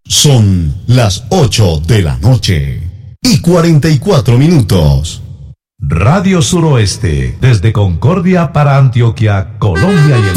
Son las 8 de la noche y 44 minutos. Radio Suroeste, desde Concordia para Antioquia, Colombia y el